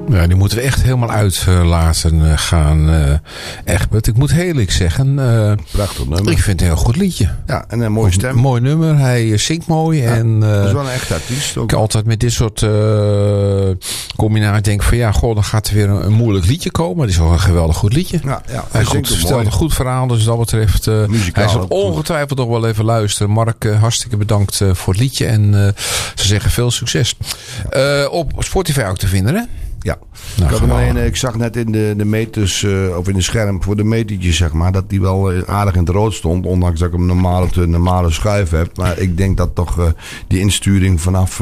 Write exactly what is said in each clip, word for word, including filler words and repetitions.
Ja, die moeten we echt helemaal uit uh, laten uh, gaan, uh, Egbert. Ik moet heel eerlijk zeggen. Uh, Prachtig nummer. Ik vind het een heel goed liedje. Ja, en een mooie stem. Een mooi nummer. Hij uh, zingt mooi. Ja, en, uh, dat is wel een echt artiest ook. Ik altijd met dit soort uh, combinaties denk van ja, goh, dan gaat er weer een, een moeilijk liedje komen. Maar het is wel een geweldig goed liedje. Ja, ja, hij hij goed, vertelt een goed verhaal. Dus wat dat betreft, uh, hij zal ongetwijfeld nog wel even luisteren. Mark, uh, hartstikke bedankt uh, voor het liedje. En uh, ze zeggen veel succes. Ja. Uh, op Spotify ook te vinden, hè? Ja, nou, ik, had alleen, ik zag net in de, de meters, uh, of in de scherm voor de metertjes, zeg maar, dat die wel aardig in het rood stond. Ondanks dat ik hem normaal op de normale schuif heb. Maar ik denk dat toch uh, die insturing vanaf... Uh,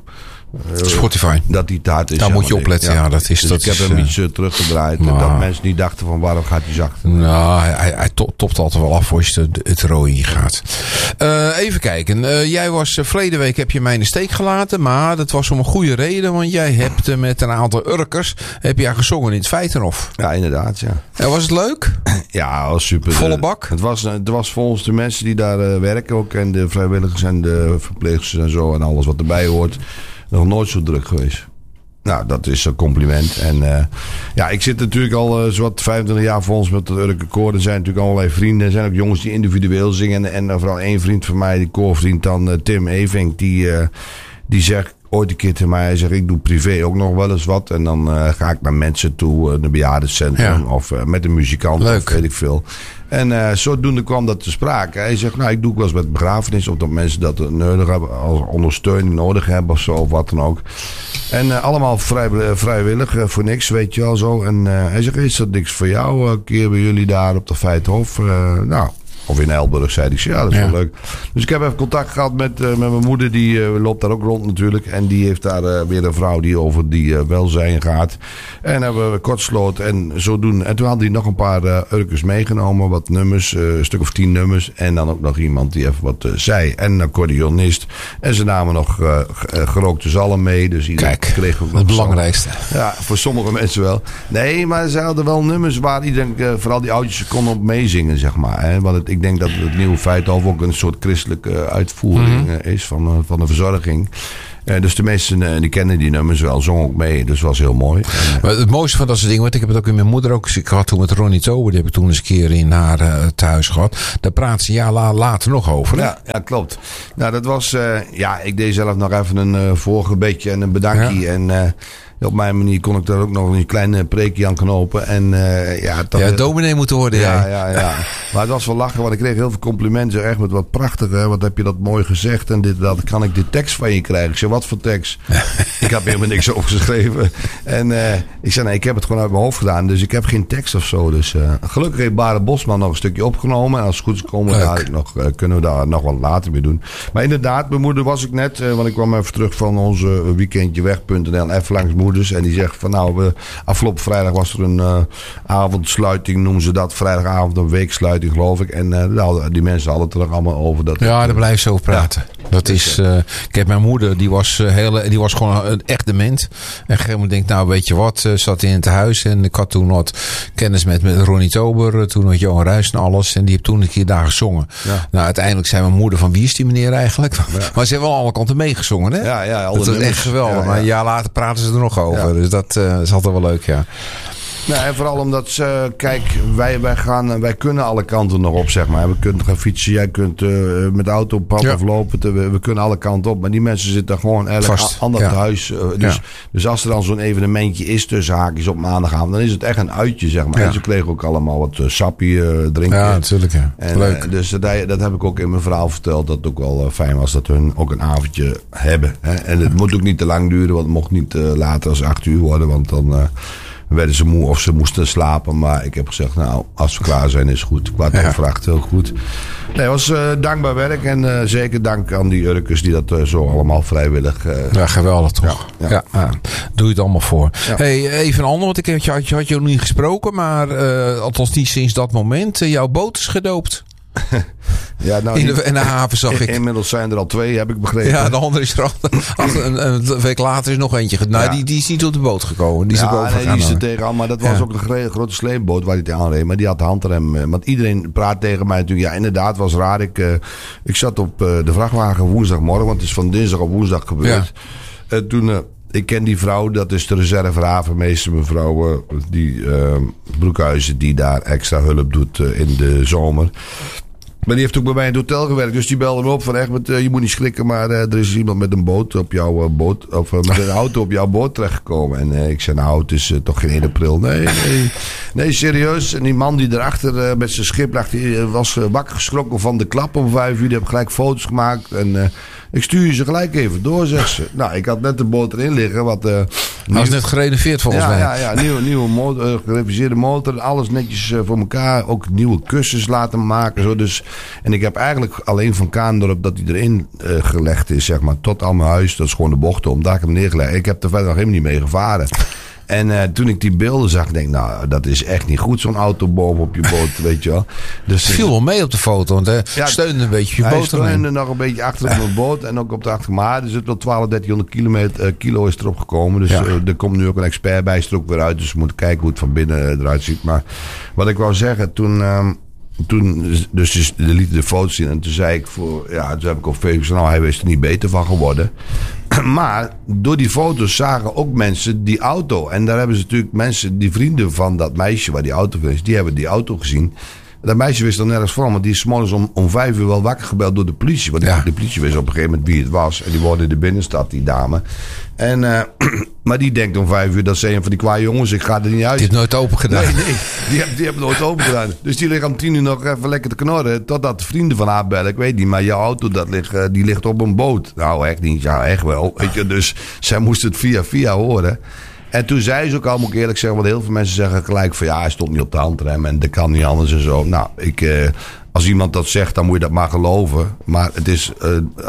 Uh, Spotify. Dat die taart is. Daar moet je opletten. Ja. Ja, dat is, dus dat ik heb is, hem uh, iets uh, teruggedraaid. Nou, dat mensen niet dachten van waarom gaat hij zacht. Nou, hij, hij topt altijd wel af als je het, het rode gaat. Uh, even kijken. Uh, jij was uh, verleden week heb je mij in de steek gelaten. Maar dat was om een goede reden. Want jij hebt uh, met een aantal Urkers heb jij gezongen in het Feitenhof. Ja, inderdaad. Ja. En was het leuk? Ja, was super. Volle bak? Het was, het was volgens de mensen die daar uh, werken ook. En de vrijwilligers en de verpleegsters en zo. En alles wat erbij hoort. Nog nooit zo druk geweest. Nou, dat is een compliment. En uh, ja, ik zit natuurlijk al uh, zowat vijfentwintig jaar voor ons met het Urke Koor. Er zijn natuurlijk allerlei vrienden. Er zijn ook jongens die individueel zingen. En, en vooral één vriend van mij, die koorvriend dan, uh, Tim Evink, die, uh, die zegt ooit een keer tegen mij, hij zegt, ik doe privé ook nog wel eens wat. En dan uh, ga ik naar mensen toe, uh, een bejaardencentrum ja. of uh, met een muzikant. Leuk. Of weet ik veel. En uh, zodoende kwam dat te sprake. Hij zegt, nou, ik doe ook wel eens met begrafenis. Of dat mensen dat nodig hebben, als ondersteuning nodig hebben of zo, of wat dan ook. En uh, allemaal vrij, vrijwillig, uh, voor niks, weet je wel zo. En uh, hij zegt, is dat niks voor jou? Een keer bij jullie daar op de Feithof. Uh, nou... Of in Elburg, zei hij. Ja, dat is ja. wel leuk. Dus ik heb even contact gehad met, uh, met mijn moeder. Die uh, loopt daar ook rond natuurlijk. En die heeft daar uh, weer een vrouw die over die uh, welzijn gaat. En hebben we kortsloten en zo doen. En toen had hij nog een paar uh, Urkers meegenomen. Wat nummers, uh, een stuk of tien nummers. En dan ook nog iemand die even wat uh, zei. En een accordeonist. En ze namen nog uh, gerookte zalm mee. Dus iedereen Kijk, kreeg ook het belangrijkste. Ja, voor sommige mensen wel. Nee, maar ze hadden wel nummers waar iedereen, uh, vooral die oudjes, konden op meezingen, zeg maar. Hè? Want het, ik denk dat het nieuwe Feithof ook een soort christelijke uitvoering mm-hmm. is van, van de verzorging. Uh, dus de mensen uh, die kennen die nummers wel, zongen ook mee. Dus was heel mooi. En, uh, maar het mooiste van dat soort dingen, want ik heb het ook in mijn moeder ook. Ik had toen met Ronnie Tober, die heb ik toen eens een keer in haar uh, thuis gehad. Daar praat ze ja la, later nog over. Ja, ja, klopt. Nou, dat was, uh, ja, ik deed zelf nog even een uh, voorgebedje en een bedankje. Ja. En uh, op mijn manier kon ik daar ook nog een kleine preekje aan knopen. En, uh, ja, dat, ja, dominee moeten worden. Ja, ja, ja. Maar het was wel lachen, want ik kreeg heel veel complimenten. Echt met wat prachtig, hè? Wat heb je dat mooi gezegd. En dit, dat kan ik de tekst van je krijgen. Ik zei, wat voor tekst? Ik heb helemaal niks opgeschreven. En uh, ik zei, nee, ik heb het gewoon uit mijn hoofd gedaan. Dus ik heb geen tekst of zo. Dus uh, gelukkig heeft Barend Bosman nog een stukje opgenomen. En als het goed is komen we daar nog, uh, kunnen we daar nog wat later mee doen. Maar inderdaad, mijn moeder was ik net. Uh, want ik kwam even terug van onze weekendje weg punt n l. Even langs moeders. En die zegt van nou, we, afgelopen vrijdag was er een uh, avondsluiting, noemen ze dat. Vrijdagavond een weeksluiting, geloof ik. En uh, nou, die mensen hadden het er allemaal over. Dat ja, het, daar blijven ze over praten. Ja. Dat is, uh, kijk, mijn moeder, die was, uh, heel, die was gewoon een echt dement. En op een gegeven moment denk ik, nou, weet je wat, uh, zat in het huis. En ik had toen wat kennis met, met Ronnie Tober. Uh, toen had Johan Ruijs en alles. En die heeft toen een keer daar gezongen. Ja. Nou, uiteindelijk zei mijn moeder van, wie is die meneer eigenlijk? Ja. Maar ze hebben wel alle kanten meegezongen, hè? Ja, ja. Dat is echt geweldig. Ja, ja. Maar een jaar later praten ze er nog over. Ja. Dus dat uh, is altijd wel leuk, ja. Nou, en vooral omdat ze, kijk, wij, wij, gaan, wij kunnen alle kanten nog op, zeg maar. We kunnen gaan fietsen, jij kunt uh, met de auto op pad ja. of lopen. Te, we, we kunnen alle kanten op. Maar die mensen zitten gewoon eigenlijk Vast. anders ja. thuis. Uh, dus, ja. dus als er dan zo'n evenementje is tussen haakjes op maandagavond, dan is het echt een uitje, zeg maar. Ja. En ze kregen ook allemaal wat uh, sappie uh, drinken. Ja, natuurlijk, ja. En, Leuk. Uh, dus dat, dat heb ik ook in mijn verhaal verteld, dat het ook wel uh, fijn was dat hun ook een avondje hebben. Hè? En het moet ook niet te lang duren, want het mocht niet uh, later als acht uur worden, want dan... Uh, werden ze moe of ze moesten slapen. Maar ik heb gezegd, nou, als we klaar zijn is goed. Ik had gevraagd, heel goed. Nee, het was uh, dankbaar werk. En uh, zeker dank aan die Urkers die dat uh, zo allemaal vrijwillig... Uh, ja, geweldig toch. Ja, ja. ja, doe je het allemaal voor. Ja. Hey, even een ander, want ik had je, had je, had je nog niet gesproken. Maar uh, althans niet sinds dat moment. Uh, jouw boot is gedoopt. Ja, nou, in, de, in de haven zag ik. Inmiddels zijn er al twee, heb ik begrepen. Ja, de andere is er al. Een, een week later is nog eentje. Nou, ja. die, die is niet op de boot gekomen. Die is ja, er nee, die is er tegenaan. Maar dat was ja. ook een gre- grote sleepboot waar hij tegen aanreed. Maar die had de handrem. Want iedereen praat tegen mij natuurlijk. Ja, inderdaad, was raar. Ik, uh, ik zat op uh, de vrachtwagen woensdagmorgen. Want het is van dinsdag op woensdag gebeurd. Ja. Uh, toen... Uh, ik ken die vrouw, dat is de reservehavenmeester mevrouw uh, die uh, Broekhuizen, die daar extra hulp doet uh, in de zomer. Maar die heeft ook bij mij in het hotel gewerkt. Dus die belde me op van echt, met, uh, je moet niet schrikken, maar uh, er is iemand met een boot op jouw uh, boot, of uh, met een auto op jouw boot terechtgekomen. En uh, ik zei, nou, het is uh, toch geen één april. Nee, nee, nee, serieus. En die man die erachter uh, met zijn schip lag, die uh, was uh, wakker geschrokken van de klap om vijf uur. Die heb gelijk foto's gemaakt. En uh, ik stuur je ze gelijk even door, zegt ze. Nou, ik had net de boot erin liggen. Wat, uh, Hij was nieuw... net gerenoveerd volgens ja, mij. Ja, ja, nieuwe, nieuwe motor, uh, gereviseerde motor. Alles netjes uh, voor elkaar. Ook nieuwe kussens laten maken. Zo. Dus, en ik heb eigenlijk alleen van Kaandorp dat hij erin uh, gelegd is, zeg maar, tot aan mijn huis. Dat is gewoon de bocht om. Daar heb ik hem neergelegd. Ik heb er verder nog helemaal niet mee gevaren. En uh, toen ik die beelden zag, denk ik, nou, dat is echt niet goed, zo'n auto boven op je boot, weet je wel. Dus, het viel wel mee op de foto, want hij ja, steunde een beetje je boot erin. Hij steunde nog een beetje achter op mijn boot en ook op de achtermaar. Er zit wel twaalf, dertienhonderd kilometer, uh, kilo is erop gekomen. Dus ja. uh, er komt nu ook een expert bij, is er ook weer uit. Dus we moeten kijken hoe het van binnen eruit ziet. Maar wat ik wou zeggen, toen... Uh, Toen, dus de lieten de foto's zien en toen zei ik voor, ja, toen heb ik op Facebook, nou, hij is er niet beter van geworden. Maar door die foto's zagen ook mensen die auto. En daar hebben ze natuurlijk mensen, die vrienden van dat meisje waar die auto is, die hebben die auto gezien. Dat meisje wist er nergens van, want die is 's morgens om, om vijf uur wel wakker gebeld door de politie. Want ja. de politie wist op een gegeven moment wie het was. En die woonde in de binnenstad, die dame. En, uh, maar die denkt om vijf uur, dat ze een van die kwaaie jongens, ik ga er niet uit. Die heeft nooit open gedaan. Nee, nee, die heeft, die heeft nooit open gedaan. Dus die ligt om tien uur nog even lekker te knorren. Totdat vrienden van haar bellen, ik weet niet, maar jouw auto dat ligt, uh, die ligt op een boot. Nou, echt niet, ja, echt wel. Weet je, dus zij moest het via via horen. En toen zei ze ook al, moet ik eerlijk zeggen, want heel veel mensen zeggen gelijk van ja, hij stond niet op de handrem en dat kan niet anders en zo. Nou, ik, eh, als iemand dat zegt, dan moet je dat maar geloven. Maar het is, uh,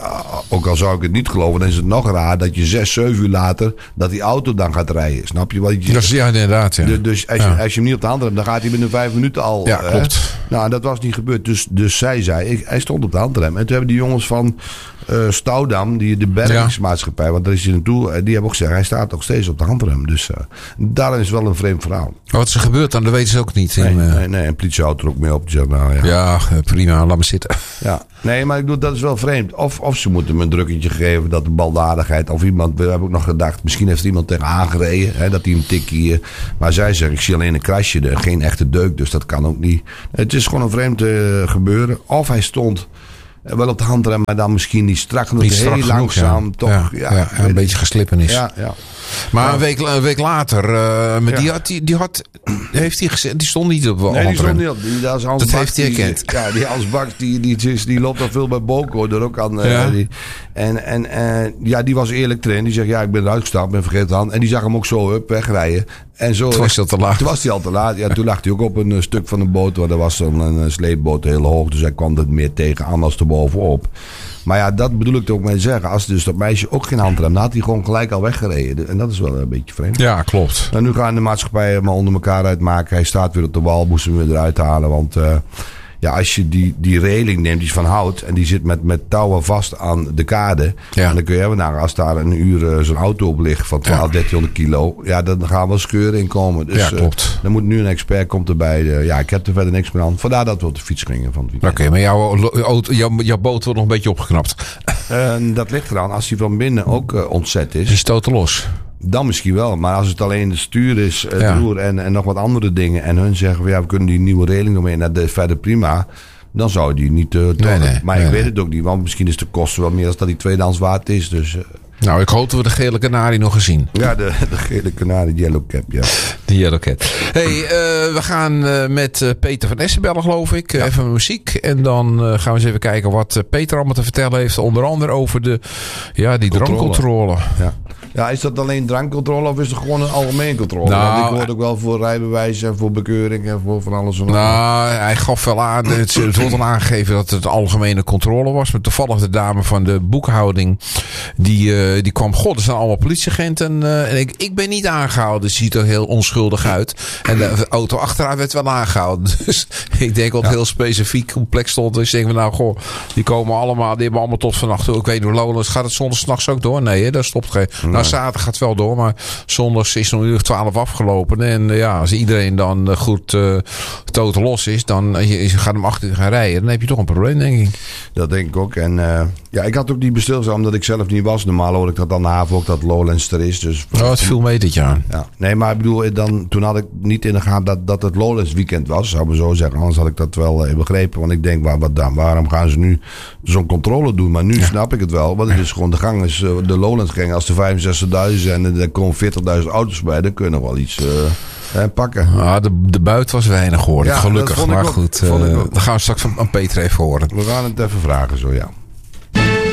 ook al zou ik het niet geloven, dan is het nog raar dat je zes, zeven uur later, dat die auto dan gaat rijden. Snap je wat je zegt? Ja, inderdaad. Ja. Dus, dus als, je, ja. als je hem niet op de hand hebt, dan gaat hij binnen vijf minuten al. Ja, klopt. Uh, nou, dat was niet gebeurd. Dus, dus zij zei, ik, hij stond op de handrem. En toen hebben die jongens van uh, Stouwdam, die de bergingsmaatschappij, ja. want daar is hij naartoe, die hebben ook gezegd, hij staat nog steeds op de handrem. Dus uh, daarin is wel een vreemd verhaal. Wat is er gebeurd dan? Dat weten ze ook niet. Nee, in, uh... nee, nee, een politieauto er ook mee op. Zeg, nou, ja, ja, prima, laat me zitten. Ja, nee, maar ik bedoel, dat is wel vreemd. Of, of ze moeten me een drukketje geven dat de baldadigheid, of iemand, we hebben ook nog gedacht, misschien heeft er iemand tegen aangereden, hè, dat hij een tikkie. Maar zij zegt, ik zie alleen een krasje, geen echte deuk, dus dat kan ook niet. Het is gewoon een vreemd uh, gebeuren. Of hij stond wel op de handrem, maar dan misschien niet strak genoeg, heel genoeg, langzaam, ja. toch. Ja, ja, ja, ja, een beetje geslippen is. Ja, ja. Maar een week, een week later, uh, maar ja. die, had, die, die, had, heeft die, gezegd, die stond niet op de Nee, die stond niet op. Die, dat dat Baks, heeft hij herkend. Die, ja, die Hans Baks, die, die, die, die loopt al veel bij Boko, er ook aan. Uh, ja. die, en en uh, ja, die was eerlijk erin. Die zegt, ja, ik ben eruit gestapt, ben vergeten de hand. En die zag hem ook zo up, wegrijden. En zo, toen was hij al te laat. Toen was hij al te laat. Ja, toen lag hij ook op een uh, stuk van een boot. Waar er was een, een sleepboot heel hoog. Dus hij kwam er meer tegenaan als erbovenop. Maar ja, dat bedoel ik ook mee zeggen. Als dus dat meisje ook geen handrem had, had hij gewoon gelijk al weggereden. En dat is wel een beetje vreemd. Ja, klopt. Nou, nu gaan de maatschappijen maar onder elkaar uitmaken. Hij staat weer op de wal, moesten we hem weer eruit halen. Want uh, ja, als je die, die reling neemt, die is van hout. En die zit met, met touwen vast aan de kade. Ja. En dan kun je even naar, als daar een uur uh, zo'n auto op ligt van twaalf, dertienhonderd kilo. Ja, dan gaan wel scheuren in komen. Dus, ja, klopt. Uh, dan moet nu een expert komt erbij. Uh, ja, ik heb er verder niks meer aan. Vandaar dat we op de fiets gingen van het weekend. Oké, okay, maar jouw, auto, jouw, jouw boot wordt nog een beetje opgeknapt. Uh, dat ligt eraan. Als die van binnen ook uh, ontzet is. Die stoten los. Dan misschien wel. Maar als het alleen de stuur is, het ja. roer en, en nog wat andere dingen. En hun zeggen, van, ja, we kunnen die nieuwe reling ermee. En dat is verder prima. Dan zou die niet uh, nee, nee, Maar nee, ik nee. weet het ook niet. Want misschien is de kosten wel meer dan dat die tweedehands waard is. Dus... Uh, Nou, ik hoop dat we de gele kanarie nog gezien. Ja, de, de gele kanarie, de yellow cap, ja. De yellow cap. Hey, uh, we gaan uh, met uh, Peter van Essen bellen, geloof ik. Ja. Even muziek. En dan uh, gaan we eens even kijken wat uh, Peter allemaal te vertellen heeft. Onder andere over de, ja, die drankcontrole. Ja. Ja, is dat alleen drankcontrole of is het gewoon een algemeen controle? Nou, Want ik hoorde ook wel voor rijbewijs en voor bekeuring en voor van alles. En nou, hij gaf wel aan, het, het wordt al aangegeven dat het algemene controle was. Maar toevallig de dame van de boekhouding, die, uh, die kwam, god, er zijn allemaal politieagenten. Uh, en ik, ik ben niet aangehouden, ziet er heel onschuldig uit. En de auto achteraan werd wel aangehouden. Dus ik denk dat het ja. heel specifiek complex stond. Dus ik denk van, nou, goh, die komen allemaal, die hebben allemaal tot vannacht. Ik weet niet hoe lang, gaat het zondag 's nachts ook door? Nee, hè, daar stopt geen. Nee. Nou, zaterdag gaat het wel door, maar zondags is het om uur twaalf afgelopen. En uh, ja, als iedereen dan uh, goed uh, totaal los is, dan uh, je, je gaat hem achter gaan rijden. Dan heb je toch een probleem, denk ik. Dat denk ik ook. En uh, ja, ik had ook niet bestilstaan omdat ik zelf niet was. Normaal hoor ik dat dan de haven ook dat Lowlands er is. Dus, oh, het viel mee dit jaar. Ja. Nee, maar ik bedoel, dan, toen had ik niet in de gaten dat, dat het Lowlands weekend was. Zou ik zo zeggen. Anders had ik dat wel uh, begrepen. Want ik denk, waar, wat dan? Waarom gaan ze nu zo'n controle doen? Maar nu ja. snap ik het wel. Want het is gewoon de gang, is uh, de Lowlands gang. Als er vijfenzestigduizend zijn en er komen veertigduizend auto's bij, dan kunnen we wel iets... Uh, Eh, pakken. Ah, de, de buit was weinig hoor. Ja, gelukkig. Maar ook, goed, uh, dan gaan we straks van, van Peter even horen. We gaan het even vragen zo, ja.